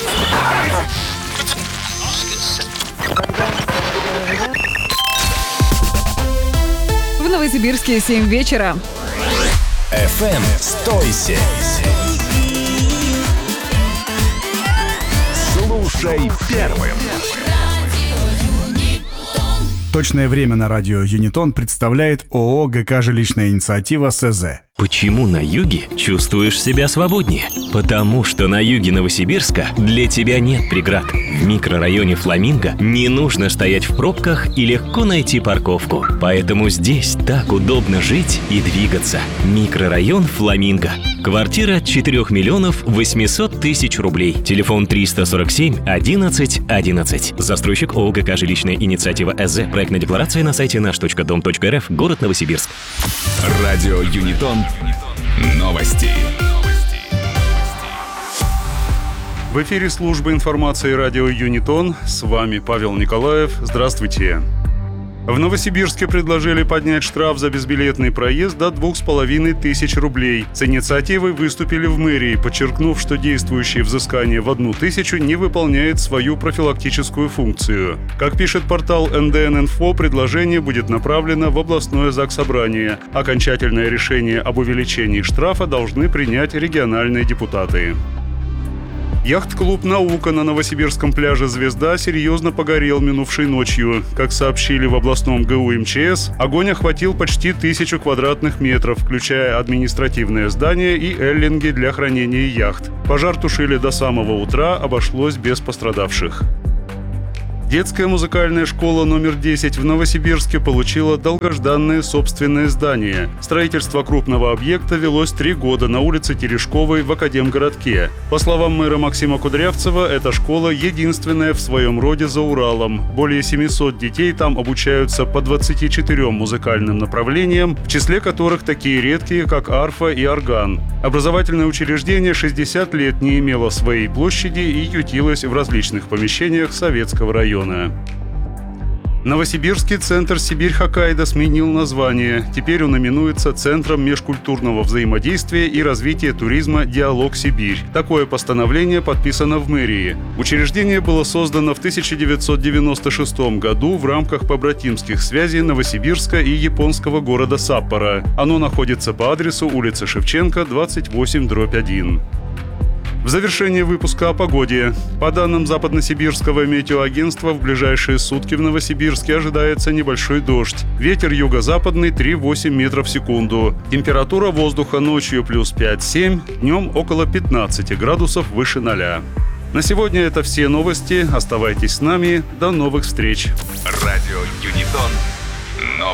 В Новосибирске 7 вечера. FM 107. Слушай первым. Точное время на радио Юнитон представляет ООО ГК «Жилищная инициатива» СЗ. Почему на юге чувствуешь себя свободнее? Потому что на юге Новосибирска для тебя нет преград. В микрорайоне Фламинго не нужно стоять в пробках и легко найти парковку. Поэтому здесь так удобно жить и двигаться. Микрорайон Фламинго. Квартира от 4 миллионов 800 тысяч рублей. Телефон 347 11 11. Застройщик ООО ГК «Жилищная инициатива» СЗ. Проектная декларация на сайте наш.дом.рф. Город Новосибирск. Радио Юнитон. Новости. В эфире службы информации радио Юнитон. С вами Павел Николаев. Здравствуйте. В Новосибирске предложили поднять штраф за безбилетный проезд до 2500 рублей. С инициативой выступили в мэрии, подчеркнув, что действующее взыскание в 1000 не выполняет свою профилактическую функцию. Как пишет портал НДН-Инфо, предложение будет направлено в областное заксобрание. Окончательное решение об увеличении штрафа должны принять региональные депутаты. Яхт-клуб «Наука» на новосибирском пляже «Звезда» серьезно погорел минувшей ночью. Как сообщили в областном ГУ МЧС, огонь охватил почти 1000 квадратных метров, включая административное здание и эллинги для хранения яхт. Пожар тушили до самого утра, обошлось без пострадавших. Детская музыкальная школа номер 10 в Новосибирске получила долгожданное собственное здание. Строительство крупного объекта велось 3 года на улице Терешковой в Академгородке. По словам мэра Максима Кудрявцева, эта школа единственная в своем роде за Уралом. Более 700 детей там обучаются по 24 музыкальным направлениям, в числе которых такие редкие, как арфа и орган. Образовательное учреждение 60 лет не имело своей площади и ютилось в различных помещениях Советского района. Новосибирский центр «Сибирь-Хоккайдо» сменил название. Теперь он именуется Центром межкультурного взаимодействия и развития туризма «Диалог Сибирь». Такое постановление подписано в мэрии. Учреждение было создано в 1996 году в рамках побратимских связей Новосибирска и японского города Саппоро. Оно находится по адресу улица Шевченко, 28/1. В завершение выпуска о погоде. По данным Западносибирского метеоагентства, в ближайшие сутки в Новосибирске ожидается небольшой дождь. Ветер юго-западный 3,8 метров в секунду. Температура воздуха ночью плюс 5-7, днем около 15 градусов выше 0. На сегодня это все новости. Оставайтесь с нами. До новых встреч. Радио Юнитон.